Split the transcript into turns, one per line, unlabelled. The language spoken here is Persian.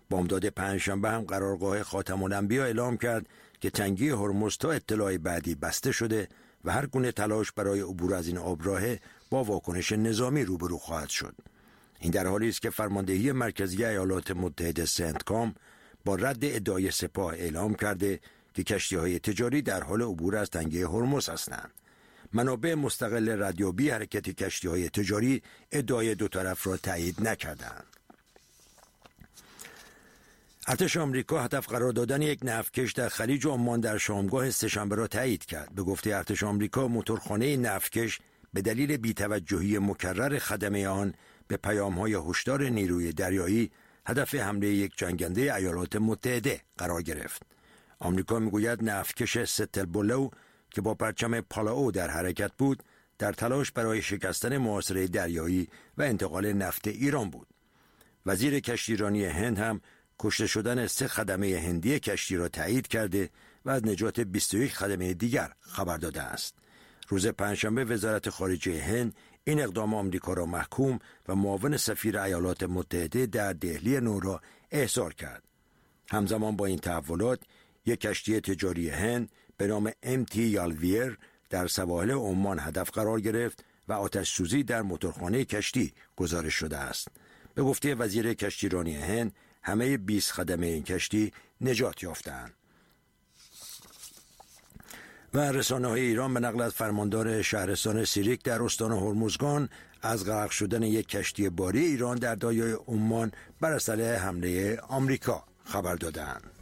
بامداد پنجشنبه هم قرارگاه خاتم الانبیا اعلام کرد که تنگی هرمز تا اطلاع بعدی بسته شده و هر گونه تلاش برای عبور از این آبراهه با واکنش نظامی روبرو خواهد شد. این در حالی است که فرماندهی مرکزی ایالات متحده سنتکام با رد ادعای سپاه اعلام کرده که کشتی‌های تجاری در حال عبور از تنگه هرمز هستند. منابع مستقل ردیابی حرکت کشتی‌های تجاری ادعای دو طرف را تایید نکردند. ارتش آمریکا هدف قرار دادن یک نفتکش در خلیج عمان در شامگاه سه‌شنبه را تایید کرد. به گفته ارتش آمریکا، موتورخانه نفتکش به دلیل بی‌توجهی مکرر خدمه آن به پیام‌های هشدار نیروی دریایی هدف حمله یک جنگنده ایالات متحده قرار گرفت. آمریکا میگوید نفتکش ستل بولو که با پرچم پالاو در حرکت بود، در تلاش برای شکستن محاصره دریایی و انتقال نفت ایران بود. وزیر کشتیرانی هند هم کشته شدن 3 خدمه هندی کشتی را تایید کرده و از نجات 21 خدمه دیگر خبر داده است. روز پنجشنبه وزارت خارجه هند این اقدام آمریکا را محکوم و معاون سفیر ایالات متحده در دهلی نو را احضار کرد. همزمان با این تحولات، یک کشتی تجاری هند به نام MT یالویر در سواحل عمان هدف قرار گرفت و آتش سوزی در موتورخانه کشتی گزارش شده است. به گفته وزیر کشتیرانی هند، همه 20 خدمه این کشتی نجات یافتند. و رسانه‌های ایران به نقل از فرماندار شهرستان سیریک در استان هرمزگان از غرق شدن یک کشتی باری ایران در دریای عمان بر اثر حمله آمریکا خبر دادند.